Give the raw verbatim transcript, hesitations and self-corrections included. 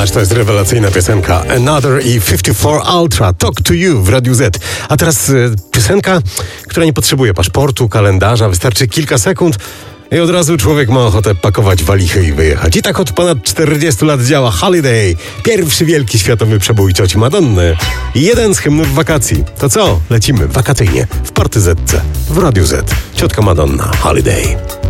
Ależ to jest rewelacyjna piosenka. Another i pięćdziesiąt cztery Ultra, Talk to You w Radiu Z. A teraz y, piosenka, która nie potrzebuje paszportu, kalendarza, wystarczy kilka sekund i od razu człowiek ma ochotę pakować walichy i wyjechać. I tak od ponad czterdziestu lat działa Holiday, pierwszy wielki światowy przebój cioci Madonny. I jeden z hymnów wakacji. To co? Lecimy wakacyjnie w Party Zetce w Radiu Z. Ciotka Madonna, Holiday.